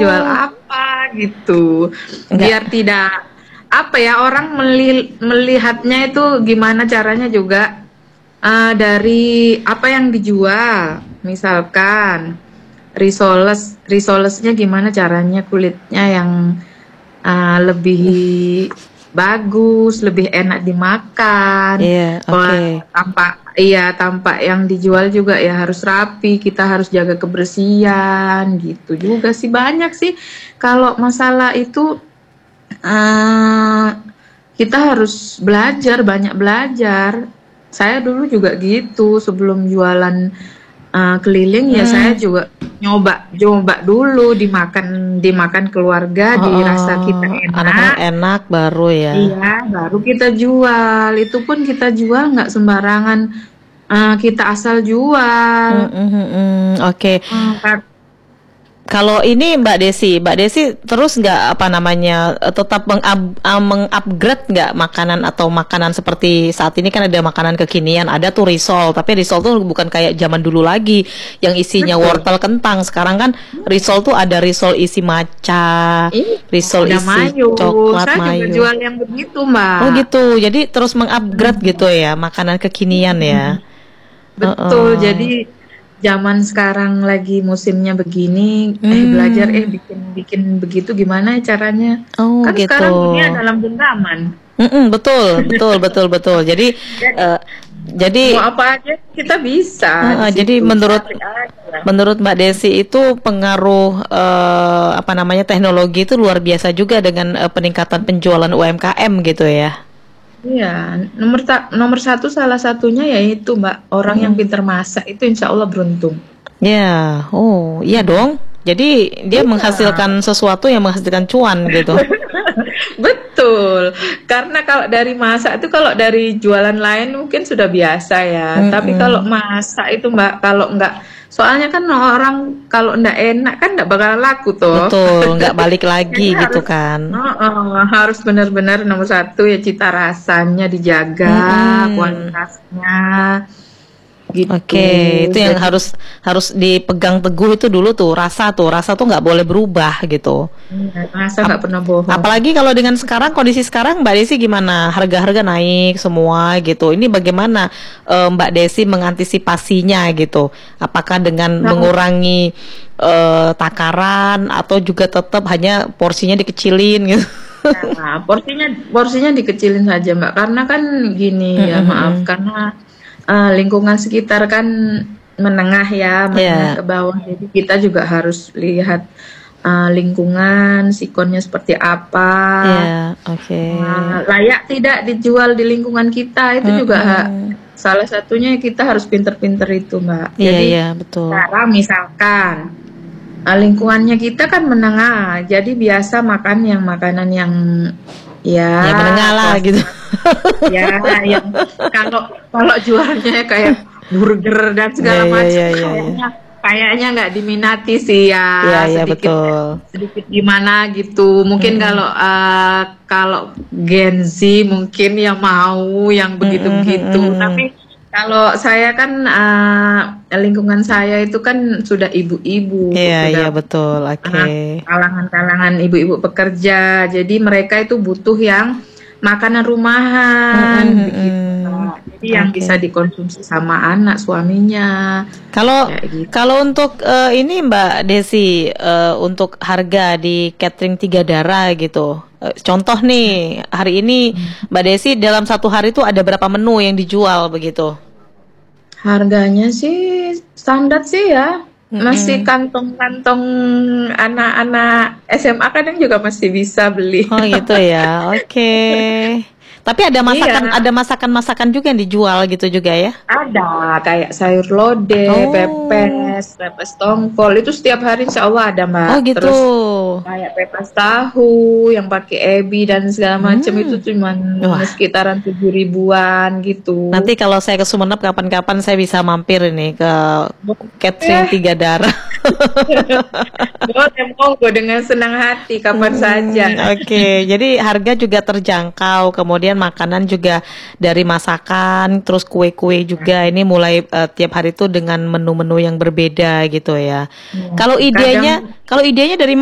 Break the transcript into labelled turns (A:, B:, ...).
A: jual apa gitu. Biar tidak apa ya, orang melihatnya itu gimana caranya juga dari apa yang dijual. Misalkan risolesnya gimana caranya kulitnya yang lebih bagus, lebih enak dimakan.
B: Iya, oke.
A: Tampak yang dijual juga ya harus rapi, kita harus jaga kebersihan gitu juga sih, banyak sih. Kalau masalah itu eh, kita harus belajar, banyak belajar. Saya dulu juga gitu, sebelum jualan keliling ya saya juga nyoba dulu, dimakan keluarga, dirasa kita
B: Anak-anak
A: enak.
B: enak baru ya.
A: Iya, baru kita jual. Itu pun kita jual nggak sembarangan, kita asal jual.
B: Oke.
A: Kak.
B: Kalau ini Mbak Desi terus nggak apa namanya tetap mengupgrade nggak makanan atau makanan seperti saat ini kan ada makanan kekinian, ada tuh risol, tapi risol tuh bukan kayak zaman dulu lagi yang isinya
A: Betul.
B: wortel kentang. Sekarang kan risol tuh ada risol isi matcha, risol
A: Ada
B: isi
A: mayo.
B: coklat
A: Saya juga
B: mayo.
A: jual yang begitu, Mbak.
B: Oh gitu, jadi terus mengupgrade gitu ya makanan kekinian ya.
A: Betul. Jadi zaman sekarang lagi musimnya begini, belajar bikin begitu gimana caranya?
B: Oh
A: Kan
B: gitu.
A: sekarang dunia dalam genggaman.
B: Betul. Jadi
A: Mau apa aja kita bisa di
B: jadi
A: situ.
B: menurut
A: Cari aja.
B: Mbak Desi itu pengaruh apa namanya teknologi itu luar biasa juga dengan peningkatan penjualan UMKM gitu ya.
A: Iya, nomor satu salah satunya yaitu Mbak, orang yang pintar masak itu insya Allah beruntung.
B: Ya, oh iya dong. Jadi dia menghasilkan sesuatu yang menghasilkan cuan gitu.
A: Betul, karena kalau dari masak itu, kalau dari jualan lain mungkin sudah biasa ya. Tapi kalau masak itu Mbak, kalau enggak, soalnya kan orang kalau enggak enak kan enggak bakal laku toh.
B: Betul, nggak balik lagi
A: Jadi
B: gitu
A: harus,
B: kan.
A: harus benar-benar nomor satu ya cita rasanya dijaga, kualitasnya gitu.
B: Oke, itu yang
A: Jadi
B: harus dipegang teguh itu dulu tuh rasa tuh nggak boleh berubah gitu.
A: rasa nggak pernah bohong.
B: Apalagi kalau dengan sekarang kondisi sekarang Mbak Desi gimana? Harga-harga naik semua gitu. Ini bagaimana Mbak Desi mengantisipasinya gitu? Apakah dengan mengurangi takaran atau juga tetap hanya porsinya dikecilin gitu?
A: Nah, porsinya dikecilin saja Mbak, karena kan gini ya, maaf, karena lingkungan sekitar kan menengah ya, menengah ke bawah. Jadi kita juga harus lihat lingkungan, sikonnya seperti apa, layak tidak dijual di lingkungan kita, itu juga salah satunya kita harus pinter-pinter itu Mbak. Jadi
B: betul.
A: cara misalkan lingkungannya kita kan menengah, jadi biasa makan yang makanan yang ya
B: menengah lah gitu.
A: Ya, yang kalau jualnya kayak burger dan segala macam, kayaknya nggak diminati sih ya, sedikit gimana gitu. Mungkin kalau Gen Z mungkin yang mau yang begitu-begitu. Tapi kalau saya kan lingkungan saya itu kan sudah ibu-ibu,
B: Iya betul,
A: kalangan-kalangan ibu-ibu pekerja. Jadi mereka itu butuh yang makanan rumahan, begitu. Jadi yang bisa dikonsumsi sama anak suaminya.
B: Kalau untuk ini Mbak Desi, untuk harga di catering Tiga Darah gitu. Contoh nih, hari ini Mbak Desi dalam satu hari itu ada berapa menu yang dijual begitu?
A: Harganya sih standar sih ya. Masih kantong-kantong anak-anak SMA kadang juga masih bisa beli.
B: Oh gitu ya, oke. Tapi ada masakan juga yang dijual gitu juga ya?
A: Ada, kayak sayur lodeh, pepes tongkol, itu setiap hari insya Allah ada Mbak.
B: Oh gitu.
A: Terus kayak pepes tahu yang pakai ebi dan segala macam itu cuma sekitaran 7.000-an gitu.
B: Nanti kalau saya ke Sumenep kapan-kapan saya bisa mampir ini ke catering Tiga Darah.
A: Boleh, monggo dengan senang hati kapan saja.
B: Oke, jadi harga juga terjangkau, kemudian makanan juga dari masakan, terus kue-kue juga ini mulai tiap hari itu dengan menu-menu yang berbeda gitu ya. Kalau idenya dari